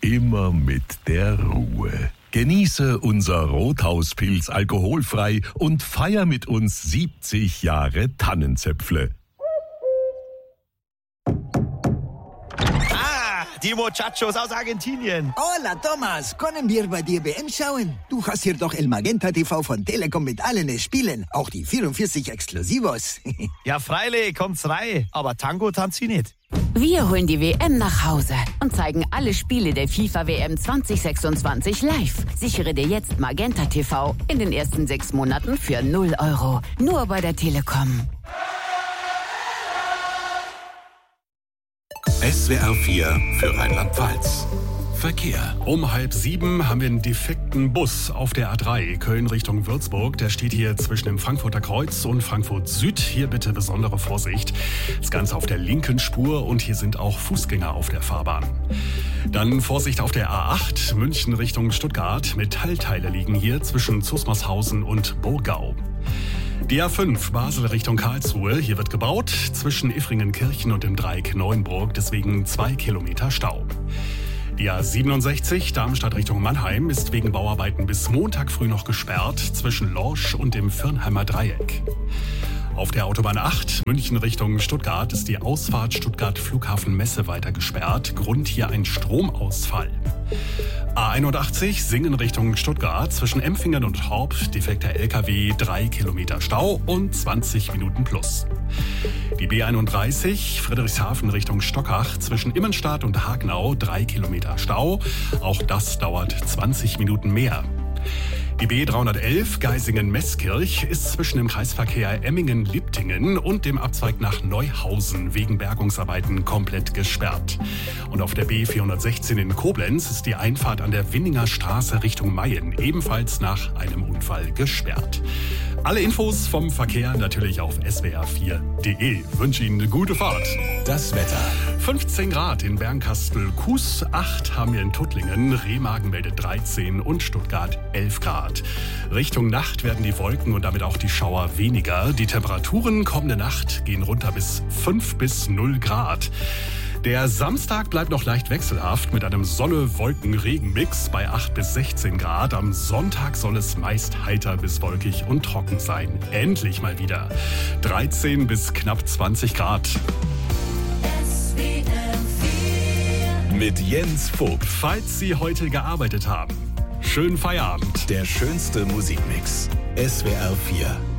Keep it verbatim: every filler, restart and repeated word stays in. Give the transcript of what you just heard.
immer mit der Ruhe. Genieße unser Rothauspilz alkoholfrei und feier mit uns siebzig Jahre Tannenzäpfle. Die Muchachos aus Argentinien. Hola, Thomas. Können wir bei dir W M schauen? Du hast hier doch El Magenta T V von Telekom mit allen Spielen. Auch die vierundvierzig Exklusivos. Ja, freilich, kommt's rein. Aber Tango tanzt sie nicht. Wir holen die W M nach Hause und zeigen alle Spiele der FIFA W M zwanzig sechsundzwanzig live. Sichere dir jetzt Magenta T V in den ersten sechs Monaten für null Euro. Nur bei der Telekom. S W R vier für Rheinland-Pfalz. Verkehr. Um halb sieben haben wir einen defekten Bus auf der A drei Köln Richtung Würzburg. Der steht hier zwischen dem Frankfurter Kreuz und Frankfurt Süd. Hier bitte besondere Vorsicht. Das Ganze auf der linken Spur und hier sind auch Fußgänger auf der Fahrbahn. Dann Vorsicht auf der A acht München Richtung Stuttgart. Metallteile liegen hier zwischen Zusmarshausen und Burgau. Die A fünf Basel Richtung Karlsruhe. Hier wird gebaut zwischen Iffringenkirchen und dem Dreieck Neuenburg. Deswegen zwei Kilometer Stau. Die A siebenundsechzig Darmstadt Richtung Mannheim ist wegen Bauarbeiten bis Montag früh noch gesperrt zwischen Lorsch und dem Firnheimer Dreieck. Auf der Autobahn acht München Richtung Stuttgart ist die Ausfahrt Stuttgart Flughafen Messe weiter gesperrt. Grund hier ein Stromausfall. A einundachtzig Singen Richtung Stuttgart zwischen Empfingen und Horb defekter L K W, drei Kilometer Stau und zwanzig Minuten plus. Die B einunddreißig Friedrichshafen Richtung Stockach zwischen Immenstadt und Hagenau, drei Kilometer Stau. Auch das dauert zwanzig Minuten mehr. Die B dreihundertelf Geisingen-Meßkirch ist zwischen dem Kreisverkehr Emmingen-Liptingen und dem Abzweig nach Neuhausen wegen Bergungsarbeiten komplett gesperrt. Und auf der B vierhundertsechzehn in Koblenz ist die Einfahrt an der Winninger Straße Richtung Mayen ebenfalls nach einem Unfall gesperrt. Alle Infos vom Verkehr natürlich auf s w r vier punkt d e. Wünsche Ihnen eine gute Fahrt. Das Wetter. fünfzehn Grad in Bernkastel-Kues, acht haben wir in Tuttlingen, Remagen meldet dreizehn und Stuttgart elf Grad. Richtung Nacht werden die Wolken und damit auch die Schauer weniger. Die Temperaturen kommende Nacht gehen runter bis fünf bis null Grad. Der Samstag bleibt noch leicht wechselhaft mit einem Sonne-Wolken-Regen-Mix bei acht bis sechzehn Grad. Am Sonntag soll es meist heiter bis wolkig und trocken sein. Endlich mal wieder. dreizehn bis knapp zwanzig Grad. Mit Jens Vogt. Falls Sie heute gearbeitet haben, schönen Feierabend. Der schönste Musikmix. S W R vier.